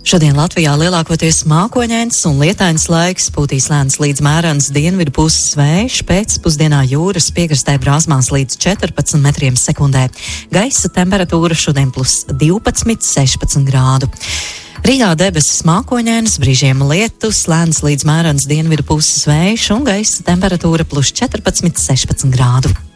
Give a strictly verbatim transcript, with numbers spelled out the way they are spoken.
Šodien Latvijā lielākoties mākoņains un lietains laiks, pūtīs lēns līdz mērens dienvidu puses vējš, pēcpusdienā jūras piekrastē brāzmās līdz četrpadsmit metriem sekundē. Gaisa temperatūra šodien plus divpadsmit, sešpadsmit grādu. Rīgā debesis mākoņainas, brīžiem lietus, lēns līdz mērens dienvidu puses vējš un gaisa temperatūra plus četrpadsmit, sešpadsmit grādu.